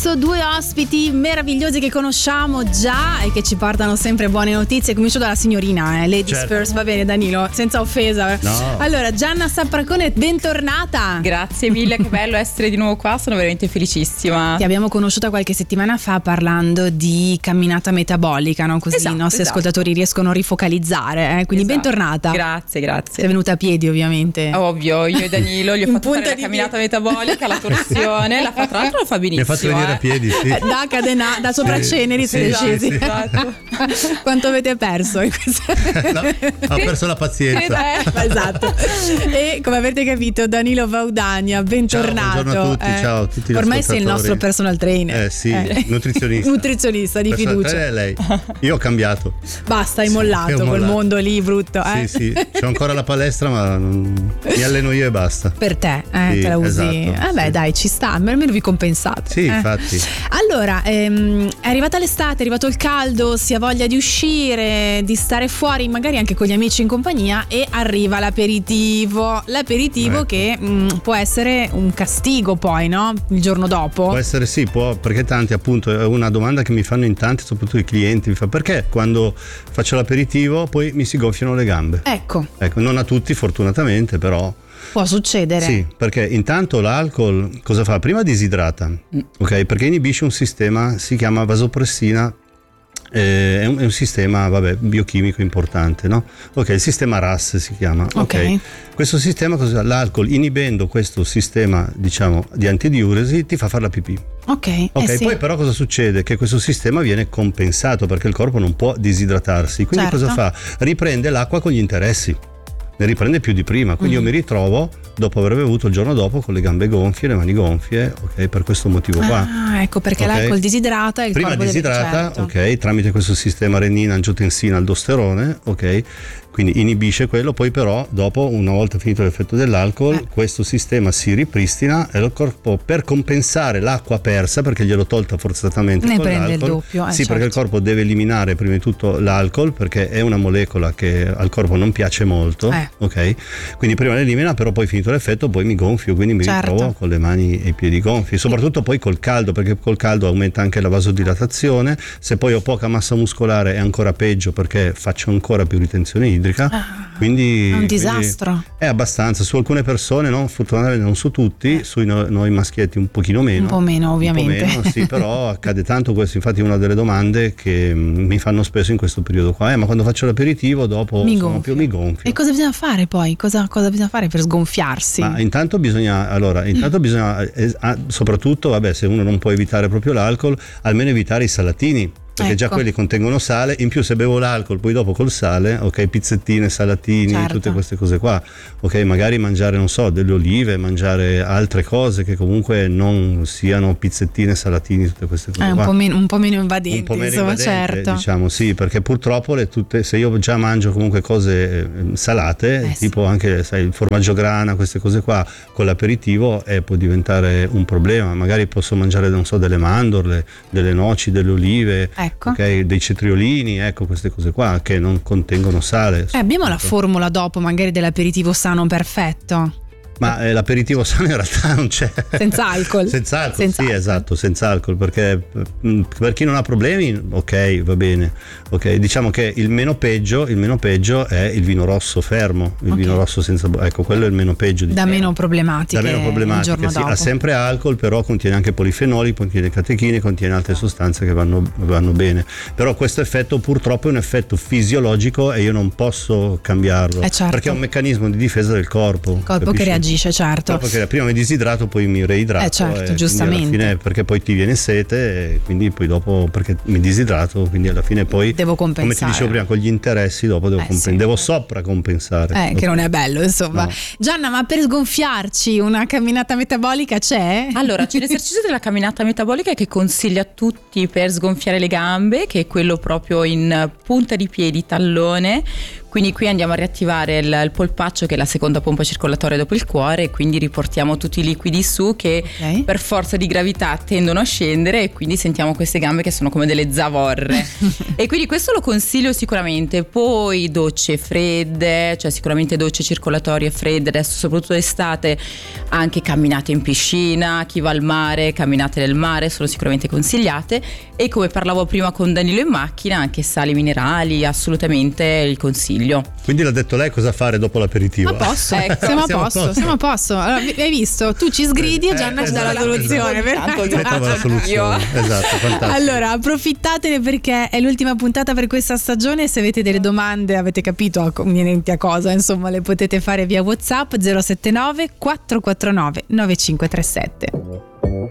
adesso due ospiti meravigliosi che conosciamo già e che ci portano sempre buone notizie. Comincio dalla signorina, Ladies certo. First, va bene Danilo, senza offesa. No. Allora, Gianna Sapracone, bentornata. Grazie mille, che bello essere di nuovo qua, sono veramente felicissima. Ti abbiamo conosciuta qualche settimana fa parlando di camminata metabolica, no? Così i nostri ascoltatori riescono a rifocalizzare, quindi bentornata. Grazie. Sei venuta a piedi ovviamente. Ovvio, io e Danilo gli ho fatto fare la camminata metabolica, la torsione, tra l'altro lo fa benissimo. Mi ha fatto venire a piedi, sì. Da Cadena, da Sopraceneri siete scesi. Sì, esatto. Quanto avete perso in No, ho perso la pazienza. Esatto. E come avete capito, Danilo Vaudagna, bentornato. Ciao, buongiorno a tutti, ciao a tutti gli Ormai sei il nostro personal trainer. Sì, nutrizionista. Nutrizionista di fiducia. È lei. Io ho cambiato. Basta, hai mollato quel mondo lì brutto. Sì, c'ho ancora la palestra, ma mi alleno io e basta. Per te, sì, te la usi. Esatto, beh, dai, ci sta, almeno vi compensate. Sì, infatti. Allora, è arrivata l'estate, è arrivato il caldo, si ha voglia di uscire, di stare fuori, magari anche con gli amici in compagnia, e arriva l'aperitivo. L'aperitivo che può essere un castigo poi, no? Il giorno dopo. Può essere, sì, perché tanti, appunto, è una domanda che mi fanno in tanti, soprattutto i clienti, mi fa: perché quando faccio l'aperitivo poi mi si gonfiano le gambe? Ecco, non a tutti fortunatamente, però può succedere. Sì, perché intanto l'alcol cosa fa? Prima disidrata, ok? Perché inibisce un sistema, si chiama vasopressina, è un sistema, biochimico importante, no? Ok, il sistema RAS si chiama. Ok. Questo sistema, l'alcol, inibendo questo sistema, diciamo, di antidiuresi, ti fa fare la pipì. Ok, sì. Poi però cosa succede? Che questo sistema viene compensato perché il corpo non può disidratarsi, quindi cosa fa? Riprende l'acqua con gli interessi, ne riprende più di prima, quindi io mi ritrovo dopo aver bevuto il giorno dopo con le gambe gonfie, le mani gonfie, ok, per questo motivo qua. Ecco perché l'alcol disidrata e il prima corpo disidrata, certo. ok, tramite questo sistema renina, angiotensina, aldosterone, ok, quindi inibisce quello. Poi però dopo, una volta finito l'effetto dell'alcol, questo sistema si ripristina e il corpo, per compensare l'acqua persa, perché gliel'ho tolta forzatamente ne con prende l'alcol, il doppio, sì, certo. perché il corpo deve eliminare prima di tutto l'alcol, perché è una molecola che al corpo non piace molto, ok, quindi prima l'elimina, però poi finito l'effetto poi mi gonfio, quindi mi ritrovo con le mani e i piedi gonfi, soprattutto poi col caldo, perché col caldo aumenta anche la vasodilatazione. Se poi ho poca massa muscolare è ancora peggio, perché faccio ancora più ritenzione idrica, quindi è un disastro. È abbastanza, su alcune persone, fortunatamente non su tutti, su noi maschietti un pochino meno, un po' meno ovviamente, un po' meno, sì, però accade tanto questo. Infatti è una delle domande che mi fanno spesso in questo periodo qua, ma quando faccio l'aperitivo dopo mi gonfio. E cosa bisogna fare poi? Cosa bisogna fare per sgonfiarsi? Ma intanto bisogna soprattutto, se uno non può evitare proprio l'alcol, almeno evitare i salatini, perché già quelli contengono sale. In più, se bevo l'alcol poi dopo col sale, ok, pizzettine, salatini, tutte queste cose qua, ok, magari mangiare, non so, delle olive, mangiare altre cose che comunque non siano pizzettine, salatini, tutte queste cose qua. Un po' meno invadenti, insomma, certo. Diciamo, sì, perché purtroppo se io già mangio comunque cose salate, tipo anche, sai, il formaggio grana, queste cose qua, con l'aperitivo può diventare un problema. Magari posso mangiare, non so, delle mandorle, delle noci, delle olive, okay, dei cetriolini, queste cose qua che non contengono sale. Abbiamo la formula dopo magari dell'aperitivo sano perfetto. Ma l'aperitivo sano in realtà non c'è. Senza alcol. Senza alcol, sì, esatto, senza alcol, perché per chi non ha problemi, ok, va bene. Ok, diciamo che il meno peggio è il vino rosso fermo, il vino rosso senza, quello è il meno peggio. Da meno problematiche. Il giorno dopo. Ha sempre alcol, però contiene anche polifenoli, contiene catechine, contiene altre sostanze che vanno bene. Però questo effetto purtroppo è un effetto fisiologico e io non posso cambiarlo, perché è un meccanismo di difesa del corpo. Il corpo che reagisce, certo. Perché prima mi disidrato, poi mi reidrato. Certo, giustamente. Alla fine, perché poi ti viene sete, e quindi poi dopo, perché mi disidrato, quindi alla fine poi devo compensare. Come ti dicevo prima, con gli interessi dopo devo sopracompensare. Che non è bello, insomma. No. Gianna, ma per sgonfiarci una camminata metabolica c'è? Allora, c'è l'esercizio della camminata metabolica che consiglio a tutti per sgonfiare le gambe, che è quello proprio in punta di piedi, tallone, Quindi qui andiamo a riattivare il polpaccio, che è la seconda pompa circolatoria dopo il cuore, e quindi riportiamo tutti i liquidi su che per forza di gravità tendono a scendere, e quindi sentiamo queste gambe che sono come delle zavorre. E quindi questo lo consiglio sicuramente. Poi docce fredde, cioè sicuramente docce circolatorie fredde, adesso soprattutto d'estate, anche camminate in piscina, chi va al mare, camminate nel mare sono sicuramente consigliate. E come parlavo prima con Danilo in macchina, anche sali minerali, assolutamente il consiglio. Quindi l'ha detto lei cosa fare dopo l'aperitivo. A posto, siamo a posto. Allora, hai visto? Tu ci sgridi e Gianna ci dà la soluzione. La soluzione. Esatto, fantastico. Allora, approfittatene perché è l'ultima puntata per questa stagione. Se avete delle domande, avete capito convenienti a cosa, insomma, le potete fare via WhatsApp 079 449 9537.